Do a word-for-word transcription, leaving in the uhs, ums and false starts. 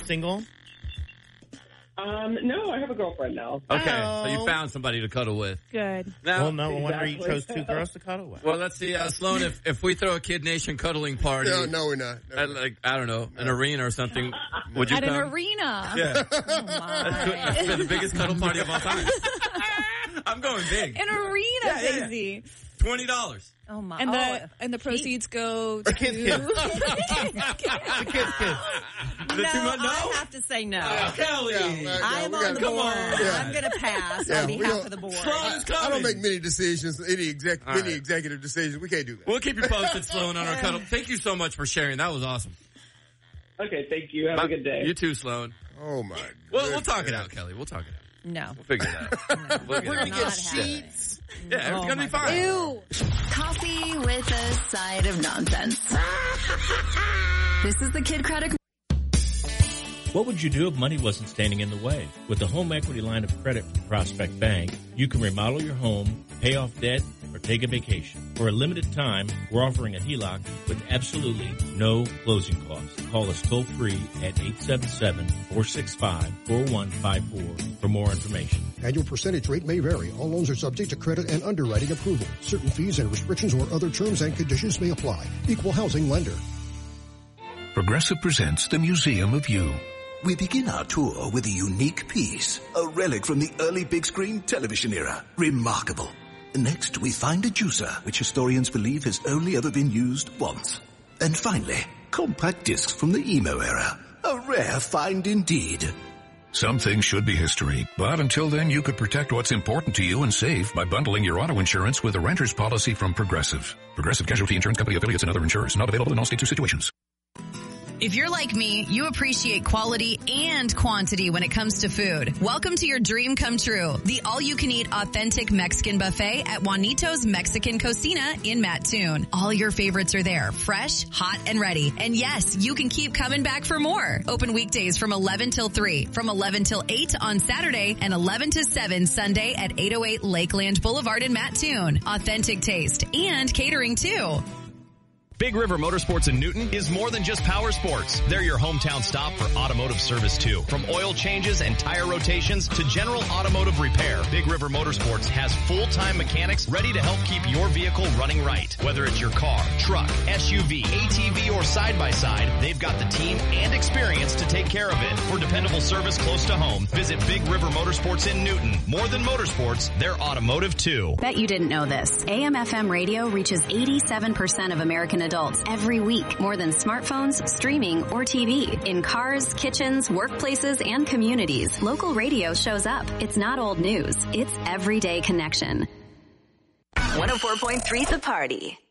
single? Um, no, I have a girlfriend now. Okay, Oh. so you found somebody to cuddle with. Good. Now, Well, no wonder you Exactly. chose two girls to cuddle with. well, let's see, uh, Sloan, if, if we throw a Kid Nation cuddling party, No, no, we're not. No, at, like, I don't know, an arena or something, would you At come? an arena. Yeah. Oh, my. That's been the biggest cuddle party of all time. I'm going big. An arena, Yeah, yeah, yeah. Daisy. twenty dollars. Oh, my. And the oh, and the proceeds go to Kids, kids. The kids, kids. The no, two months- no? I have to say no. Kelly. Yeah, yeah, I am we on gotta- the come board. on. Yeah. I'm going to pass Yeah, on we behalf don't- of the board. Sloan is coming. I don't make many decisions, any exec, All many right. executive decisions. We can't do that. We'll keep you posted, Sloan, on our cuddle. Thank you so much for sharing. That was awesome. Okay, thank you. Have a good day. You too, Sloan. Oh my. Well, we'll talk it goodness. out, Kelly. We'll talk it out. No. We'll figure it out. We'll get We're it. not having it. Yeah, everything's gonna be fine. Ew. Coffee with a side of nonsense. This is the Kid Credit. What would you do if money wasn't standing in the way? With the home equity line of credit from Prospect Bank, you can remodel your home, pay off debt, or take a vacation. For a limited time, we're offering a H E L O C with absolutely no closing costs. Call us toll free at eight seven seven, four six five, four one five four for more information. Annual percentage rate may vary. All loans are subject to credit and underwriting approval. Certain fees and restrictions or other terms and conditions may apply. Equal housing lender. Progressive presents the Museum of You. We begin our tour with a unique piece, a relic from the early big screen television era. Remarkable. Next, we find a juicer, which historians believe has only ever been used once. And finally, compact discs from the emo era. A rare find indeed. Some things should be history, but until then you could protect what's important to you and save by bundling your auto insurance with a renter's policy from Progressive. Progressive Casualty Insurance Company affiliates and other insurers. Not available in all states or situations. If you're like me, you appreciate quality and quantity when it comes to food. Welcome to your dream come true. The all-you-can-eat authentic Mexican buffet at Juanito's Mexican Cocina in Mattoon. All your favorites are there, fresh, hot, and ready. And yes, you can keep coming back for more. Open weekdays from eleven till three, from eleven till eight on Saturday, and eleven to seven Sunday at eight oh eight Lakeland Boulevard in Mattoon. Authentic taste and catering too. Big River Motorsports in Newton is more than just power sports. They're your hometown stop for automotive service too. From oil changes and tire rotations to general automotive repair, Big River Motorsports has full-time mechanics ready to help keep your vehicle running right. Whether it's your car, truck, S U V, A T V, or side-by-side, they've got the team and experience to take care of it. For dependable service close to home, visit Big River Motorsports in Newton. More than motorsports, they're automotive too. Bet you didn't know this. A M F M radio reaches eighty-seven percent of American adults every week, more than smartphones, streaming, or T V. In cars, kitchens, workplaces, and communities, local radio shows up. It's not old news. It's everyday connection. one oh four point three The Party.